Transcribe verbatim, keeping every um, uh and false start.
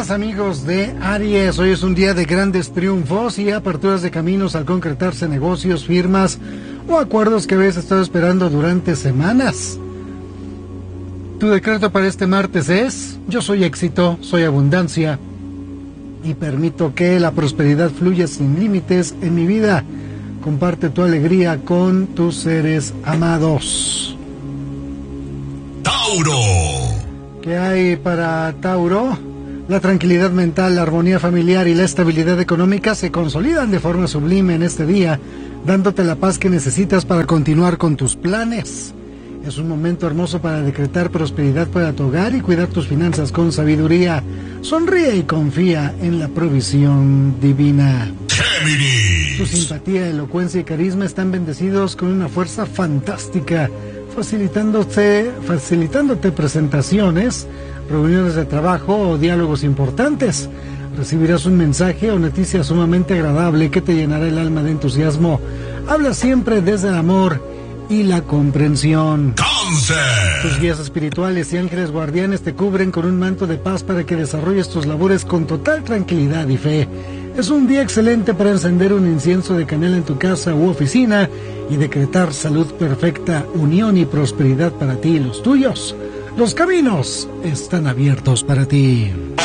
días, amigos de Aries. Hoy es un día de grandes triunfos y aperturas de caminos al concretarse negocios, firmas o acuerdos que habéis estado esperando durante semanas. Tu decreto para este martes es: yo soy éxito, soy abundancia y permito que la prosperidad fluya sin límites en mi vida. Comparte tu alegría con tus seres amados. Tauro. ¿Qué hay para Tauro? La tranquilidad mental, la armonía familiar y la estabilidad económica se consolidan de forma sublime en este día, dándote la paz que necesitas para continuar con tus planes. Es un momento hermoso para decretar prosperidad para tu hogar y cuidar tus finanzas con sabiduría. Sonríe y confía en la provisión divina. Géminis. Tu simpatía, elocuencia y carisma están bendecidos con una fuerza fantástica, facilitándote, facilitándote presentaciones, reuniones de trabajo o diálogos importantes. Recibirás un mensaje o noticia sumamente agradable que te llenará el alma de entusiasmo. Habla siempre desde el amor y la comprensión. Cáncer. Tus guías espirituales y ángeles guardianes te cubren con un manto de paz para que desarrolles tus labores con total tranquilidad y fe. Es un día excelente para encender un incienso de canela en tu casa u oficina y decretar salud perfecta, unión y prosperidad para ti y los tuyos. Los caminos están abiertos para ti.